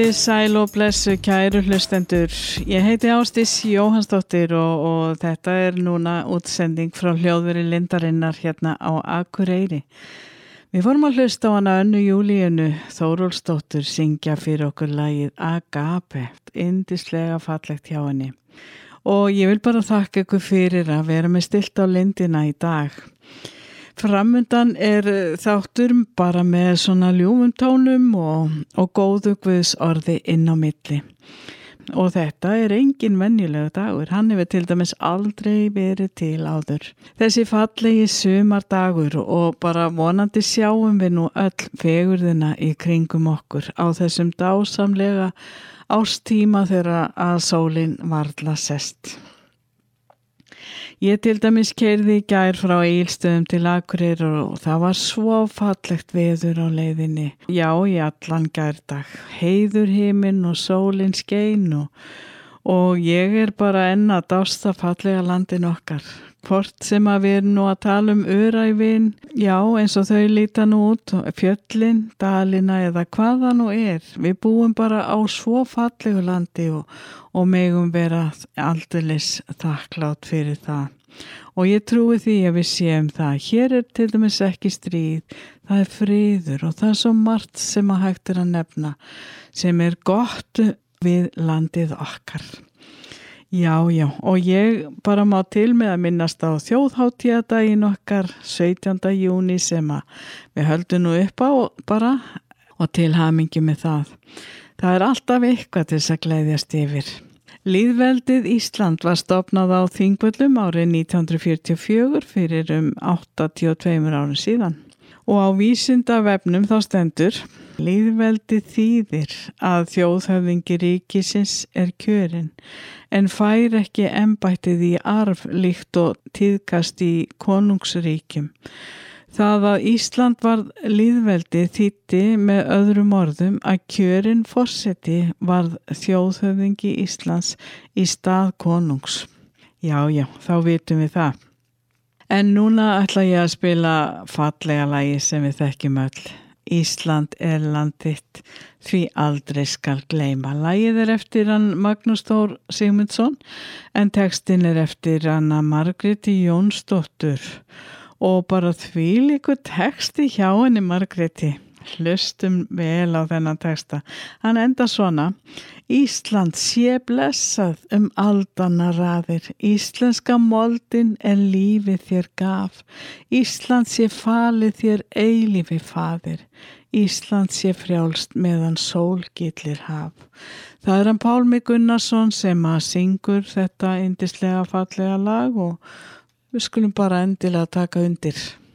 Sæl og blessu kæru hlustendur. Ég heiti Ásdís Jóhannsdóttir og þetta núna útsending frá hljóðveri Lindarinnar hérna á Akureyri. Við vorum að hlusta á hana Önnu Júlíunu Þórólfsdóttur syngja fyrir okkur lagið Agape, yndislega fallegt hjá henni. Og ég vil bara þakka ykkur fyrir að vera með stilt á lindina í dag. Framundan þáttur bara með svona ljúfum tónum og góðu Guðs orði inn á milli. Og þetta engin venjulegur dagur, hann hefur til dæmis aldrei verið til áður. Þessi fallegi sumardagur og bara vonandi sjáum við nú öll fegurðina í kringum okkur á þessum dásamlega árstíma þegar að sólin varla sest. Ég til dæmis keyrði í gær frá Egilsstöðum til Akureyrar og það var svo fallegt veður á leiðinni. Já, í allan gærdag. Heiður himinn og sólin skein og ég bara enn að dásta fallega landin okkar. Hvort sem að við nú að tala Öræfin, já eins og þau líta nú út, fjöllin, dalina eða hvað það nú Við búum bara á svo fallegu landi og megum vera aldeilis þakklátt fyrir það. Og ég trúi því að við séum það. Hér til dæmis ekki stríð, það friður og það svo margt sem að hægt að nefna sem gott við landið okkar. Já, og ég bara má til með að minnast á þjóðhátíðardaginn okkar 17. júní sem að við höldum nú upp á bara og til hamingju með það. Það alltaf eitthvað til þess að gleðjast yfir. Lýðveldið Ísland var stofnað á Þingvöllum árið 1944 fyrir 82 árum síðan. Og á Vísindavefnum þá stendur: Lýðveldið þýðir að þjóðhöfðingi ríkisins kjörinn, en fær ekki embættið í arf líkt og tíðkast í konungsríkjum. Það að Ísland varð lýðveldi þýddi með öðrum orðum að kjörinn forseti varð þjóðhöfðingi Íslands í stað konungs. Já, þá vitum við það. En núna ætla ég að spila fallega lagi sem við þekkjum öll. Ísland land þitt, því aldrei skal gleyma. Lagið eftir hann Magnús Þór Sigmundsson, en textin eftir hann Margréti Jónsdóttur. Og bara þvílíkur texti hjá henni Margréti. Hlustum vel á þennan texta. Hann enda svona: Ísland sé blessað aldanna raðir. Íslenska moldin lífið þér gaf. Ísland sé falið þér eilífi faðir. Ísland sé frjálst meðan sól gillir haf. Það hann Pálmi Gunnarsson sem að syngur þetta yndislega fallega lag og við skulum bara endilega taka undir.